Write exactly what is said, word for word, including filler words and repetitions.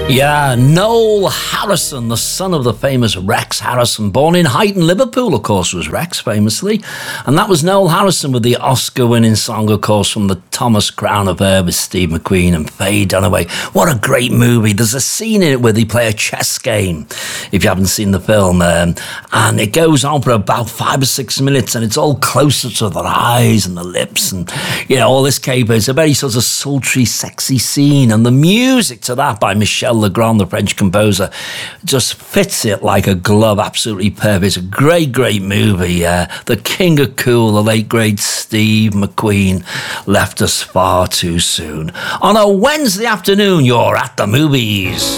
Yeah, Noel Harrison, the son of the famous Rex Harrison, born in Huyton, Liverpool, of course, was Rex, famously. And that was Noel Harrison with the Oscar-winning song, of course, from the Thomas Crown Affair with Steve McQueen and Faye Dunaway. What a great movie. There's a scene in it where they play a chess game, if you haven't seen the film. Um, and it goes on for about five or six minutes, and it's all closer to their eyes and the lips and, you know, all this caper. It's a very sort of sultry, sexy scene. And the music to that by Michel Legrand, the French composer, just fits it like a glove, absolutely perfect. It's a great, great movie. Uh, the king of cool, the late great Steve McQueen, left us far too soon. On a Wednesday afternoon, you're at the movies.